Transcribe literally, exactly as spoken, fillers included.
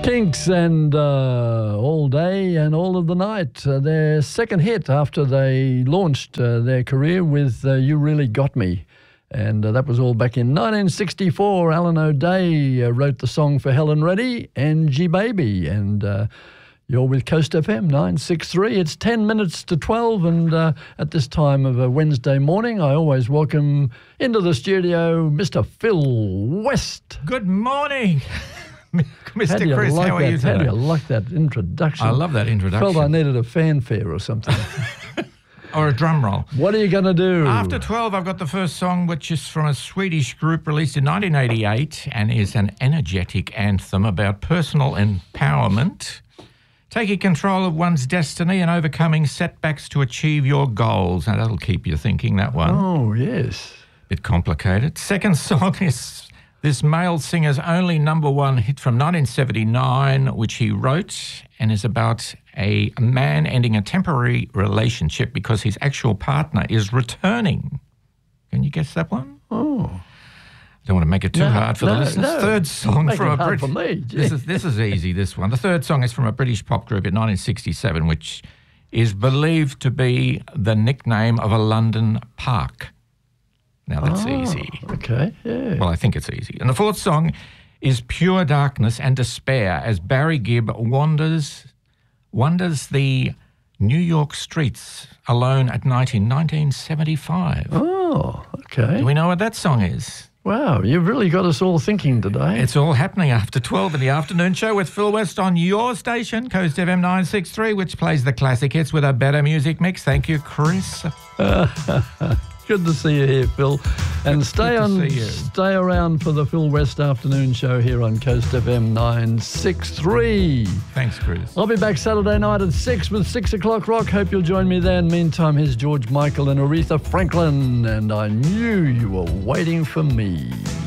Kinks and uh, All Day and All of the Night, uh, their second hit after they launched uh, their career with uh, You Really Got Me. And uh, that was all back in nineteen sixty-four. Alan O'Day uh, wrote the song for Helen Reddy and G Baby. And uh, you're with Coast F M nine sixty-three. It's ten minutes to twelve, and uh, at this time of a Wednesday morning, I always welcome into the studio Mister Phil West. Good morning, Mister How Chris. Like how are that? you today? How do you like that introduction? I love that introduction. Felt I needed a fanfare or something. Or a drum roll. What are you going to do? After twelve, I've got the first song, which is from a Swedish group released in nineteen eighty-eight and is an energetic anthem about personal empowerment, taking control of one's destiny and overcoming setbacks to achieve your goals. Now, that'll keep you thinking, that one. Oh, yes. Bit complicated. Second song is this male singer's only number one hit from nineteen seventy-nine, which he wrote, and is about a man ending a temporary relationship because his actual partner is returning. Can you guess that one? Oh. Don't want to make it too No, hard for no, the listeners. no. Third song Make from it a hard British. for me. This is this is easy. This one. The third song is from a British pop group in nineteen sixty-seven, which is believed to be the nickname of a London park. Now that's Oh, easy. Okay, yeah. Well, I think it's easy. And the fourth song is Pure Darkness and Despair as Barry Gibb wanders wanders the New York streets alone at night in nineteen seventy-five. Oh, okay. Do we know what that song is? Wow, you've really got us all thinking today. It's all happening after twelve in the afternoon show with Phil West on your station, Coast F M nine sixty-three, which plays the classic hits with a better music mix. Thank you, Chris. Good to see you here, Phil. And stay to on, see you. stay around for the Phil West afternoon show here on Coast F M nine sixty-three. Thanks, Chris. I'll be back Saturday night at six with six o'clock rock. Hope you'll join me then. Meantime, here's George Michael and Aretha Franklin. And I knew you were waiting for me.